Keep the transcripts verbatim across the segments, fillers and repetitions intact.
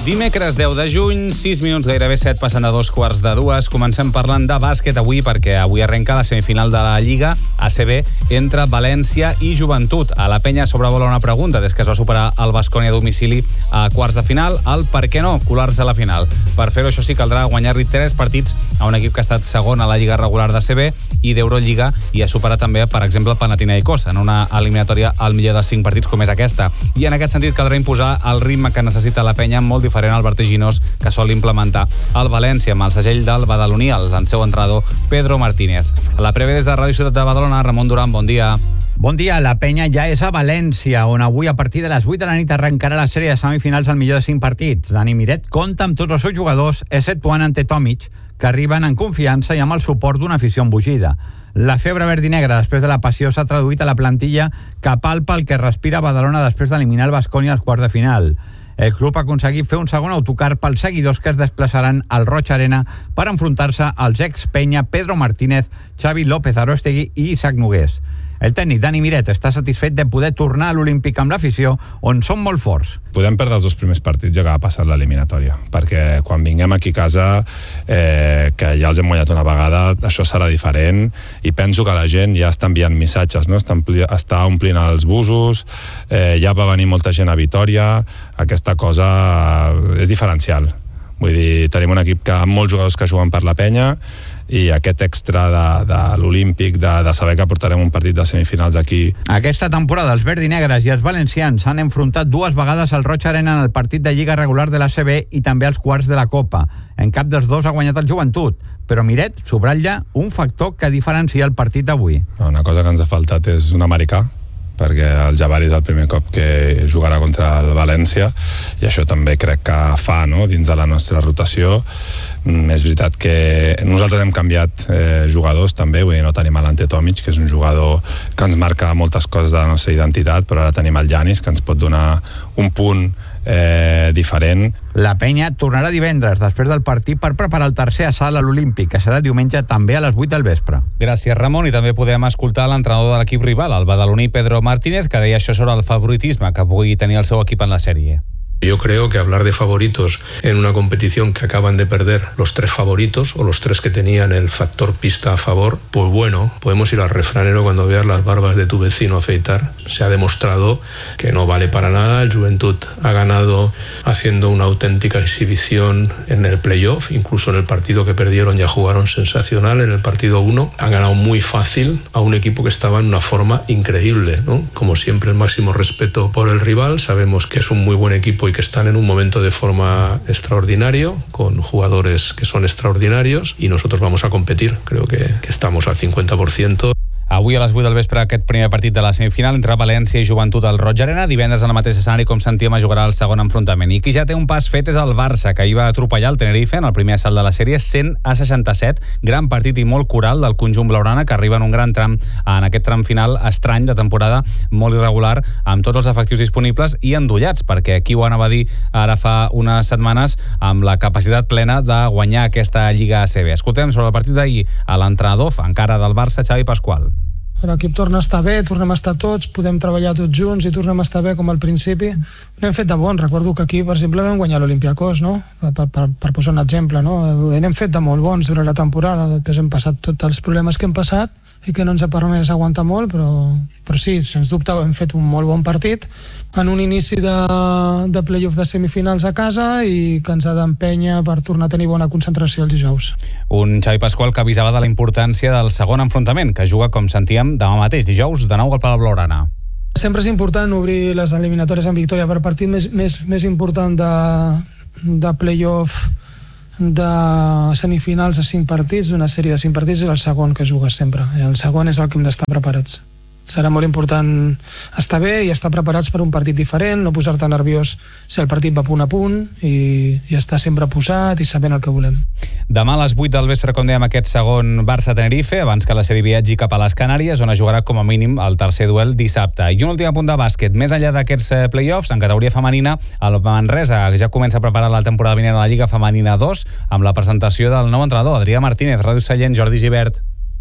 Dimecres deu de juny, sis minuts, gairebé set, passant de dos quarts de dues. Comencem parlant de bàsquet avui, perquè avui arrenca la semifinal de la Lliga A C B entre València i Joventut. A la penya sobrevola una pregunta, des que es va superar el Baskonia a domicili a quarts de final, el per què no colar-se a la final. Per fer-ho, això sí, caldrà guanyar-li tres partits a un equip que ha estat segon a la Lliga regular d'A C B i d'Eurolliga i ha superat també, per exemple, Panathinaikos en una eliminatòria al millor dels cinc partits com és aquesta. I en aquest sentit caldrà imposar el ritme que necessita la penya, molt diferent al vertiginós que sol implementar el València amb el segell del badaloní, el seu entrenador Pedro Martínez. A la prèvia des de Ràdio Ciutat de Badalona, Ramon Duran, bon dia. Bon dia, la penya ja és a València, on avui a partir de les vuit de la nit arrencarà la sèrie de semifinals al millor de cinc partits. Dani Miret compta amb tots els seus jugadors, exceptuant ante Tomic, que arriben en confiança i amb el suport d'una afició embogida. La febre verd i negra després de la passió s'ha traduït a la plantilla que palpa el que respira Badalona després d'eliminar el Baskonia als quarts de final. El club ha aconseguit fer un segon autocar pels seguidors que es desplaçaran al Roig Arena per enfrontar-se als ex-penya Pedro Martínez, Xavi López Aróstegui i Isaac Nogués. El tècnic Dani Miret està satisfet de poder tornar a l'Olímpic amb l'afició, on són molt forts. Podem perdre els dos primers partits i acabar passant l'eliminatòria, perquè quan vinguem aquí a casa, eh, que ja els hem guanyat una vegada, això serà diferent, i penso que la gent ja està enviant missatges, no? està, ampli, està omplint els busos, eh, ja va venir molta gent a Vitòria, aquesta cosa és diferencial. Vull dir, tenim un equip que amb molts jugadors que juguen per la penya, i aquest extra de, de l'Olímpic, de, de saber que portarem un partit de semifinals aquí. Aquesta temporada els verds i negres i els valencians s'han enfrontat dues vegades al Roig Arena en el partit de Lliga regular de l'A C B i també als quarts de la Copa. En cap dels dos ha guanyat el Joventut, però Miret subratlla un factor que diferencia el partit d'avui. Una cosa que ens ha faltat és un americà, perquè el Jabari és el primer cop que jugarà contra el València i això també crec que fa, no?, dins de la nostra rotació. Mm, és veritat que nosaltres hem canviat eh, jugadors també, vull dir, no tenim l'Ante Tomic, que és un jugador que ens marca moltes coses de la nostra identitat, però ara tenim el Giannis, que ens pot donar un punt eh, diferent. La penya tornarà divendres després del partit per preparar el tercer assalt a l'Olímpic, que serà diumenge també a les vuit del vespre. Gràcies, Ramon, i també podem escoltar l'entrenador de l'equip rival, el badaloní Pedro Martínez, que deia això sobre el favoritisme que pugui tenir el seu equip en la sèrie. Yo creo que hablar de favoritos en una competición que acaban de perder los tres favoritos o los tres que tenían el factor pista a favor, pues bueno, podemos ir al refranero cuando veas las barbas de tu vecino afeitar. Se ha demostrado que no vale para nada. El Juventud ha ganado haciendo una auténtica exhibición en el playoff, incluso en el partido que perdieron ya jugaron sensacional. En el partido uno han ganado muy fácil a un equipo que estaba en una forma increíble, ¿no? Como siempre, el máximo respeto por el rival. Sabemos que es un muy buen equipo y que están en un momento de forma extraordinario, con jugadores que son extraordinarios, y nosotros vamos a competir. Creo que, que estamos al cincuenta por ciento. Avui a les vuit del vespre aquest primer partit de la semifinal entre València i Joventut al Roig Arena. Divendres en el mateix escenari, com sentíem, jugarà el segon enfrontament. I qui ja té un pas fet és el Barça, que ahir va atropellar el Tenerife en el primer assalt de la sèrie, cent a seixanta-set. Gran partit i molt coral del conjunt blaugrana, que arriba en un gran tram, en aquest tram final estrany de temporada, molt irregular, amb tots els efectius disponibles i endollats, perquè aquí ho anava a dir ara fa unes setmanes, amb la capacitat plena de guanyar aquesta Lliga A C B. Escoltem sobre el partit d'ahir a l'entrenador, encara del Barça, Xavi Pasqual. L'equip torna a estar bé, tornem a estar tots, podem treballar tots junts i tornem a estar bé com al principi. N'hem fet de bons, recordo que aquí, per exemple, vam guanyar l'Olympiacos, no? Per, per, per posar un exemple, no? N'hem fet de molt bons durant la temporada, després hem passat tots els problemes que hem passat i que no ens ha permès aguantar molt, però, però sí, sens dubte hem fet un molt bon partit en un inici de, de playoff de semifinals a casa i que ens ha d'empènyer per tornar a tenir bona concentració els dijous. Un Xavi Pasqual que avisava de la importància del segon enfrontament, que juga, com sentíem, demà mateix, dijous, de nou al Palau Blaugrana. Sempre és important obrir les eliminatòries en victòria, per partit més, més, més important de, de playoff de semifinals a cinc partits, d'una sèrie de cinc partits, és el segon que jugues sempre. El segon és el que hem d'estar preparats. Serà molt important estar bé i estar preparats per un partit diferent, no posar-te nerviós si el partit va punt a punt i, i estar sempre posat i sabent el que volem. Demà a les vuit del vespre, com dèiem, aquest segon Barça-Tenerife, abans que la sèrie viatgi cap a les Canàries, on es jugarà com a mínim el tercer duel dissabte. I un últim apunt de bàsquet. Més enllà d'aquests play-offs, en categoria femenina, el Manresa ja comença a preparar la temporada vinent a la Lliga Femenina dos, amb la presentació del nou entrenador, Adrià Martínez. Ràdio Sallent, Jordi Gibert.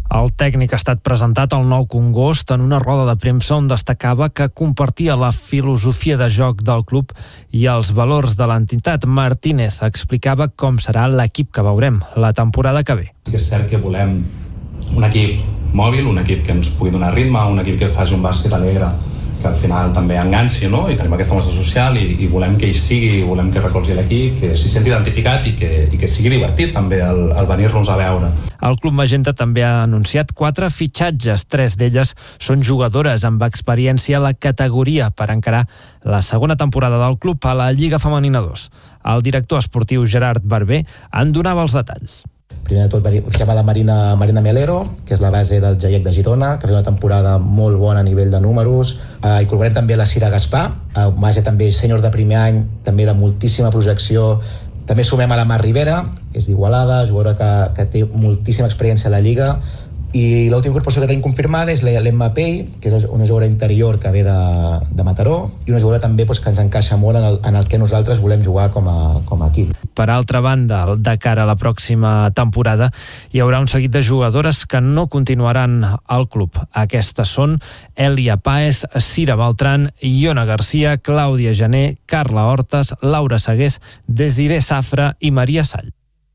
El tècnic ha estat presentat al Nou Congost en una roda de premsa on destacava que compartia la filosofia de joc del club i els valors de l'entitat. Martínez explicava com serà l'equip que veurem la temporada que ve. És cert que volem un equip mòbil, un equip que ens pugui donar ritme, un equip que faci un bàsquet alegre, que al final també enganci, no? I tenim aquesta massa social i, i volem que hi sigui, volem que recolzi l'equip, que s'hi senti identificat i que, i que sigui divertit també el, el venir-nos a veure. El Club Magenta també ha anunciat quatre fitxatges, tres d'elles són jugadores amb experiència a la categoria per encarar la segona temporada del club a la Lliga Femenina dos. El director esportiu Gerard Barber en donava els detalls. Primer de tot fitxava la Marina, Marina Melero, que és la base del Jaiec de Girona, que és una temporada molt bona a nivell de números. Uh, incorporem també la Cira Gaspar, uh, base també sènior de primer any, també de moltíssima projecció. També sumem a la Mar Rivera, que és d'Igualada, jugadora que, que té moltíssima experiència a la Lliga. I l'última incorporació que tenim confirmada és l'Emma Pei, que és una jugadora interior que ve de, de Mataró, i una jugadora també doncs, que ens encaixa molt en el, en el que nosaltres volem jugar com a, com a equip. Per altra banda, de cara a la pròxima temporada, hi haurà un seguit de jugadores que no continuaran al club. Aquestes són Elia Páez, Cira Beltrán, Iona Garcia, Clàudia Jané, Carla Hortas, Laura Segués, Desiré Safra i Maria Sall.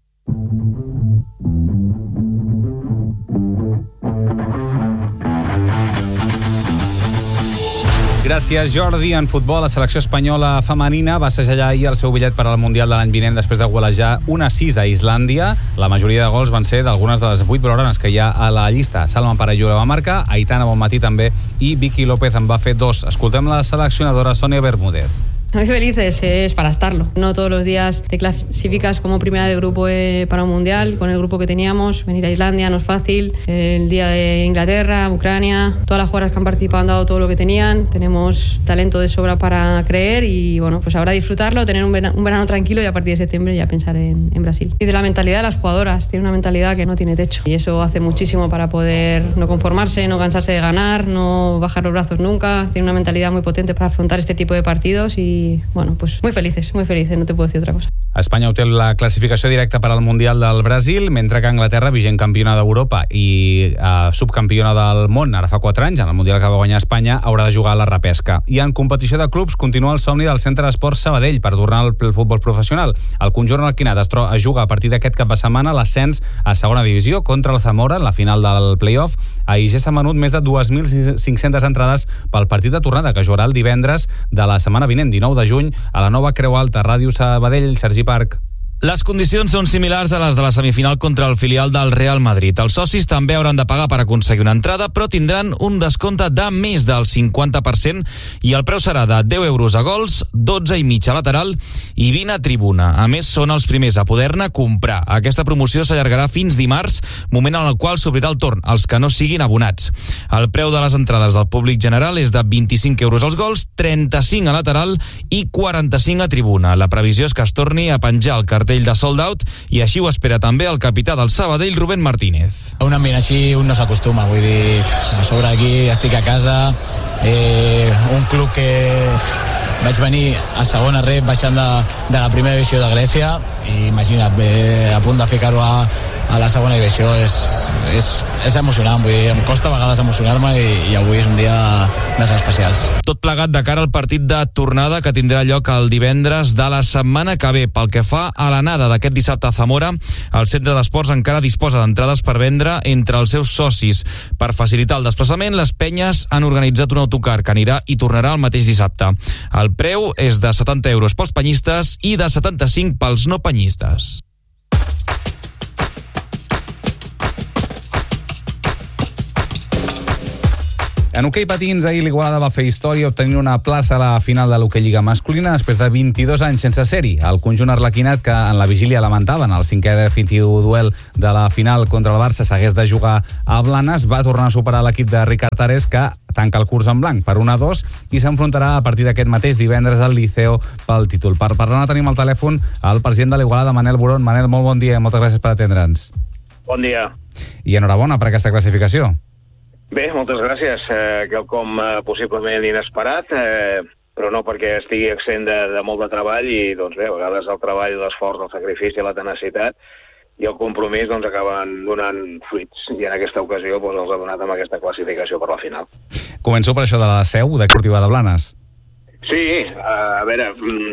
Gràcies, Jordi. En futbol, la selecció espanyola femenina va segellar ahir el seu bitllet per al Mundial de l'any vinent després de golejar un a sis a Islàndia. La majoria de gols van ser d'algunes de les vuit blaugranes que hi ha a la llista. Salma Parellura va marcar, Aitana Bonmatí també i Vicky López en va fer dos. Escoltem la seleccionadora Sònia Bermúdez. Muy felices, es para estarlo. No todos los días te clasificas como primera de grupo eh, para un mundial, con el grupo que teníamos. Venir a Islandia no es fácil. El día de Inglaterra, Ucrania, todas las jugadoras que han participado han dado todo lo que tenían. Tenemos talento de sobra para creer y bueno, pues ahora disfrutarlo, tener un verano, un verano tranquilo y a partir de septiembre ya pensar en, en Brasil. Y de la mentalidad de las jugadoras, tiene una mentalidad que no tiene techo y eso hace muchísimo para poder no conformarse, no cansarse de ganar, no bajar los brazos nunca. Tiene una mentalidad muy potente para afrontar este tipo de partidos y i, bueno, pues muy felices, muy felices, no te puedo decir otra cosa. Espanya obté la classificació directa per al Mundial del Brasil, mentre que Anglaterra, vigent campiona d'Europa i eh, subcampiona del món, ara fa quatre anys, en el Mundial que va guanyar Espanya, haurà de jugar a la repesca. I en competició de clubs continua el somni del Centre d'Esports Sabadell per tornar al futbol professional. El conjunt alquinat es, es juga a partir d'aquest cap de setmana l'ascens a segona divisió contra el Zamora en la final del play-off. Ahir ja s'ha venut més de dues mil cinc-centes entrades pel partit de tornada que jugarà el divendres de la setmana vinent, dinou de juny, a la nova Creu Alta. Ràdio Sabadell, Sergi Parc. Les condicions són similars a les de la semifinal contra el filial del Real Madrid. Els socis també hauran de pagar per aconseguir una entrada, però tindran un descompte de més del cinquanta per cent i el preu serà de deu euros a gols, dotze i mig a lateral i vint a tribuna. A més, són els primers a poder-ne comprar. Aquesta promoció s'allargarà fins dimarts, moment en el qual s'obrirà el torn als que no siguin abonats. El preu de les entrades del públic general és de vint-i-cinc euros als gols, trenta-cinc a lateral i quaranta-cinc a tribuna. La previsió és que es torni a penjar el cartell de sold out i així ho espera també el capità del Sabadell, Rubén Martínez. Un ambient així un no s'acostuma, vull dir, a sobre aquí estic a casa, eh, un club que vaig venir a segona rep baixant de, de la primera divisió de Grècia i imagina't, eh, a punt de ficar-ho a, a la segona divisió és, és, és emocionant, vull dir, em costa a vegades emocionar-me i, i avui és un dia dels especials. Tot plegat de cara al partit de tornada que tindrà lloc el divendres de la setmana que ve. Pel que fa a l'anada d'aquest dissabte a Zamora, el centre d'esports encara disposa d'entrades per vendre entre els seus socis. Per facilitar el desplaçament, les penyes han organitzat un autocar que anirà i tornarà el mateix dissabte. El preu és de setanta euros pels penyistes i de setanta-cinc pels no penyistes. En hoquei patins, ahir l'Igualada va fer història obtenint una plaça a la final de l'hoquei Lliga masculina després de vint-i-dos anys sense ser-hi. El conjunt arlequinat, que en la vigília lamentaven el cinquè definitiu duel de la final contra el Barça s'hagués de jugar a Blanes, va tornar a superar l'equip de Ricard Ares, que tanca el curs en blanc per un a dos i s'enfrontarà a partir d'aquest mateix divendres al Liceo pel títol. Per parlar tenim al telèfon el president de l'Igualada, Manel Burón. Manel, molt bon dia i moltes gràcies per atendre'ns. Bon dia. I enhorabona per aquesta classificació. Bé, moltes gràcies. Eh, quelcom eh, possiblement inesperat, eh, però no perquè estigui accent de, de molt de treball i, doncs bé, a vegades el treball, l'esforç, el sacrifici, la tenacitat i el compromís doncs, acaben donant fruits, i en aquesta ocasió doncs, els ha donat amb aquesta classificació per la final. Començo per això de la seu de Deportiva de Blanes. Sí, a veure,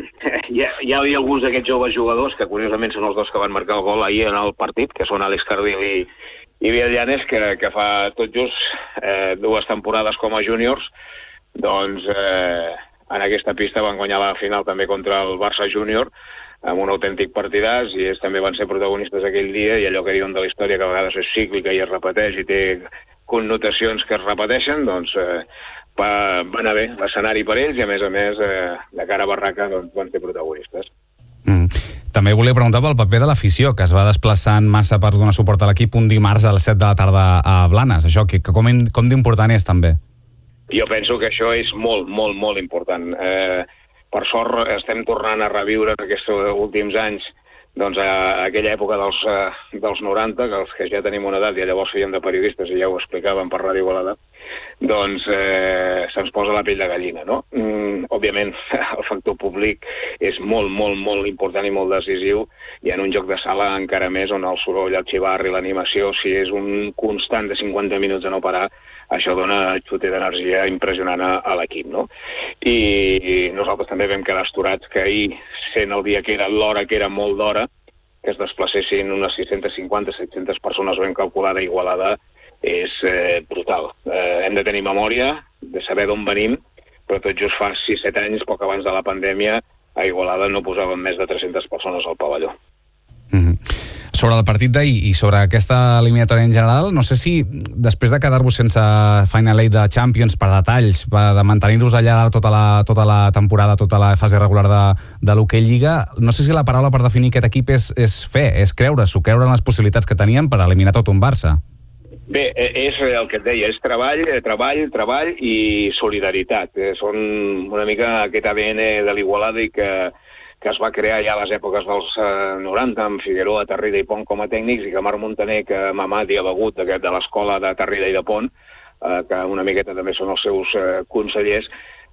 hi ha, hi ha alguns d'aquests joves jugadors que curiosament són els dos que van marcar el gol ahir en el partit, que són Àlex Cardil i, i Villallanes, que, que fa tot just eh, dues temporades com a júniors, doncs eh, en aquesta pista van guanyar la final també contra el Barça júnior, amb un autèntic partidàs, i ells també van ser protagonistes aquell dia, i allò que diuen de la història que a vegades és cíclica i es repeteix i té connotacions que es repeteixen, doncs eh, va, va anar bé l'escenari per ells, i a més a més eh, de cara a Barraca doncs, van ser protagonistes. Mm. També volia preguntar pel paper de l'afició, que es va desplaçar en massa per donar suport a l'equip un dimarts a les set de la tarda a Blanes. Això, que, que com, com d'important és també? Jo penso que això és molt, molt, molt important. Eh, per sort estem tornant a reviure en aquests últims anys doncs, a aquella època dels, uh, dels noranta, que els que ja tenim una edat i llavors fèiem de periodistes i ja ho explicàvem per Ràdio Igualada, doncs eh, se'ns posa la pell de gallina, no? Mm, òbviament, el factor públic és molt, molt, molt important i molt decisiu, i en un joc de sala encara més, on el soroll, el xivarri, l'animació, si és un constant de cinquanta minuts de no parar, això dona xuter d'energia impressionant a, a l'equip, no? I, I nosaltres també vam quedar astorats que ahir, sent el dia que era l'hora que era molt d'hora, que es desplacessin unes sis-centes cinquanta a set-centes persones ben calculada a Igualada, és eh, brutal. Eh, hem de tenir memòria, de saber d'on venim, però tot just fa sis set anys, poc abans de la pandèmia, a Igualada no posaven més de tres-centes persones al pavelló. Mm-hmm. Sobre el partit d'ahir i sobre aquesta eliminatòria en general, no sé si després de quedar-vos sense Final Eight de Champions per detalls, de mantenir-vos allà tota la, tota la temporada, tota la fase regular de, de l'Hockey Lliga, no sé si la paraula per definir aquest equip és, és fe, és creure-s'ho, creure en les possibilitats que tenien per eliminar tot un Barça. Bé, és el que et deia, és treball, treball, treball i solidaritat. Són una mica aquest A D N de l'Igualada i que que es va crear ja a les èpoques dels eh, noranta, amb Figueroa, Tarrida i Pont com a tècnics, i que Marc Montaner, que mamat i ha begut de, de l'escola de Tarrida i de Pont, eh, que una miqueta també són els seus eh, consellers,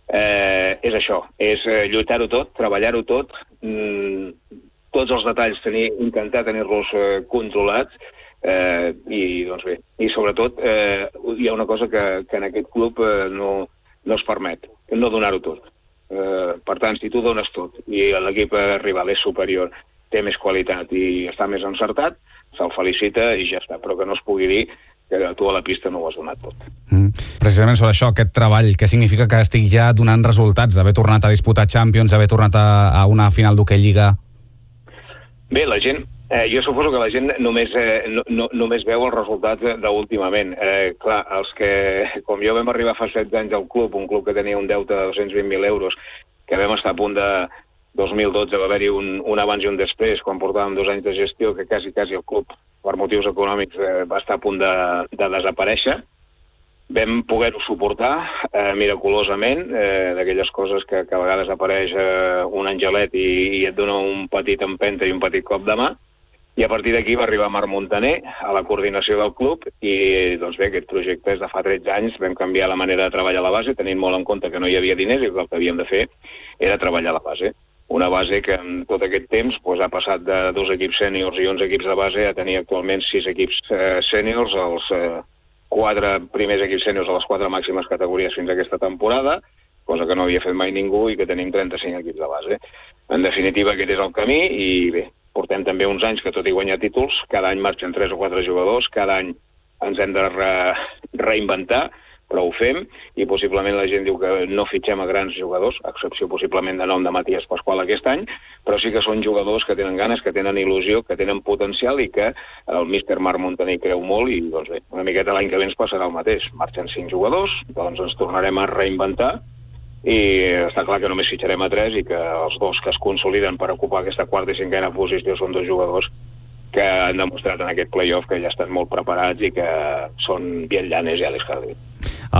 eh, és això, és eh, lluitar-ho tot, treballar-ho tot, mm, tots els detalls, tenir, intentar tenir-los eh, controlats, eh, i doncs bé, i sobretot eh, hi ha una cosa que, que en aquest club eh, no, no es permet, no donar-ho tot. Uh, per tant, si tu dones tot i l'equip rival és superior, té més qualitat i està més encertat, se'l felicita i ja està, però que no es pugui dir que tu a la pista no ho has donat tot. Mm. Precisament sobre això, aquest treball, què significa que estic ja donant resultats, d'haver tornat a disputar Champions, haver tornat a, a una final d'Hockey Lliga? Bé, la gent, eh, jo suposo que la gent només, eh, no, no, només veu els resultats d'últimament. Eh, clar, els que, com jo vam arribar fa setze anys al club, un club que tenia un deute de dos-cents vint mil euros, que vam estar a punt de dos mil dotze, va haver-hi un, un abans i un després, quan portàvem dos anys de gestió, que quasi, quasi el club, per motius econòmics, eh, va estar a punt de, de desaparèixer. Vam poder-ho suportar eh, miraculosament, eh, d'aquelles coses que, que a vegades apareix eh, un angelet i, i et dona un petit empenta i un petit cop de mà, i a partir d'aquí va arribar Marc Montaner a la coordinació del club i doncs bé, aquest projecte és de fa tretze anys, vam canviar la manera de treballar a la base, tenint molt en compte que no hi havia diners i que el que havíem de fer era treballar a la base. Una base que en tot aquest temps doncs, ha passat de dos equips sèniors i onze equips de base a tenir actualment sis equips eh, sèniors, els eh, quatre primers equips sèniors a les quatre màximes categories fins a aquesta temporada, cosa que no havia fet mai ningú, i que tenim trenta-cinc equips de base. En definitiva, aquest és el camí, i bé, portem també uns anys que tot i guanyar títols, cada any marxen tres o quatre jugadors, cada any ens hem de re reinventar, però ho fem, i possiblement la gent diu que no fitxem a grans jugadors, a excepció possiblement de nom de Matías Pasqual aquest any, però sí que són jugadors que tenen ganes, que tenen il·lusió, que tenen potencial i que el míster Marc Montaner creu molt, i doncs bé, una miqueta l'any que ve ens passarà el mateix. Marxen cinc jugadors, doncs ens tornarem a reinventar, i està clar que només fitxarem a tres i que els dos que es consoliden per ocupar aquesta quarta i cinquena posició són dos jugadors que han demostrat en aquest playoff que ja estan molt preparats i que són Villallanes i Àlex Cardil.